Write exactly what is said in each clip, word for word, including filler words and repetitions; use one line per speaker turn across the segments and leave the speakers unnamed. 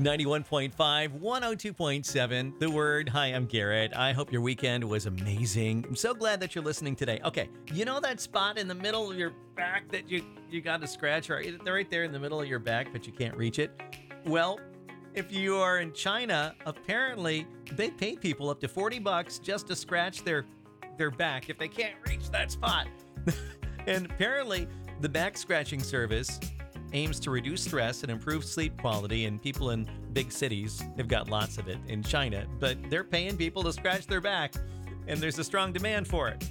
ninety-one point five, one oh two point seven, The Word. Hi, I'm Garrett. I hope your weekend was amazing. I'm so glad that you're listening today. Okay, you know that spot in the middle of your back that you, you got to scratch? Right, they're right there in the middle of your back, but you can't reach it? Well, if you are in China, apparently they pay people up to forty bucks just to scratch their, their back if they can't reach that spot. And apparently the back scratching service aims to reduce stress and improve sleep quality, and people in big cities have got lots of it in China, but they're paying people to scratch their back, and there's a strong demand for it.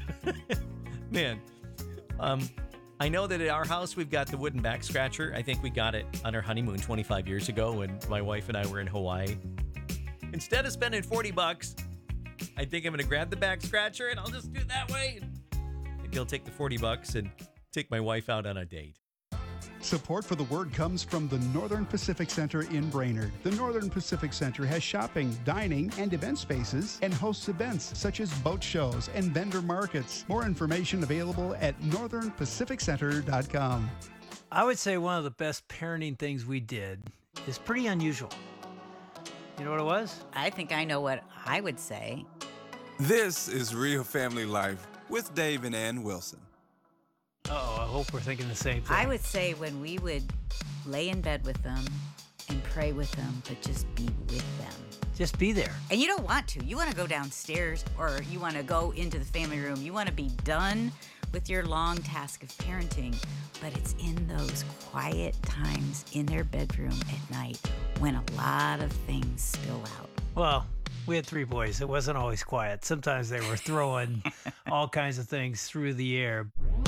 Man, um, I know that at our house we've got the wooden back scratcher. I think we got it on our honeymoon twenty-five years ago when my wife and I were in Hawaii. Instead of spending forty bucks, I think I'm going to grab the back scratcher and I'll just do it that way. Maybe I'll take the forty bucks and take my wife out on a date.
Support for the Word comes from the Northern Pacific Center in Brainerd. The Northern Pacific Center has shopping, dining, and event spaces and hosts events such as boat shows and vendor markets. More information available at northern pacific center dot com.
I would say one of the best parenting things we did is pretty unusual. You know what it was?
I think I know what I would say.
This is Real Family Life with Dave and Ann Wilson.
Uh-oh, I hope we're thinking the same thing.
I would say when we would lay in bed with them and pray with them, but just be with them.
Just be there.
And you don't want to. You want to go downstairs or you want to go into the family room. You want to be done with your long task of parenting, but it's in those quiet times in their bedroom at night when a lot of things spill out.
Well, we had three boys. It wasn't always quiet. Sometimes they were throwing all kinds of things through the air.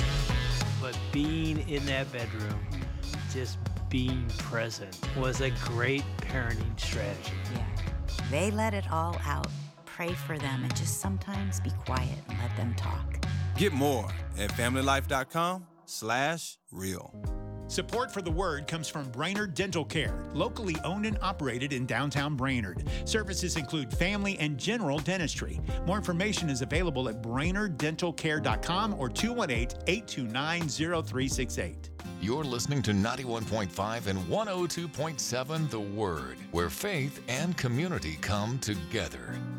But being in that bedroom, just being present, was a great parenting strategy.
Yeah. They let it all out. Pray for them and just sometimes be quiet and let them talk.
Get more at familylife.com slash real.
Support for the Word comes from Brainerd Dental Care, locally owned and operated in downtown Brainerd. Services include family and general dentistry. More information is available at brainerd dental care dot com or two one eight, eight two nine, zero three six eight.
You're listening to ninety-one point five and one oh two point seven The Word, where faith and community come together.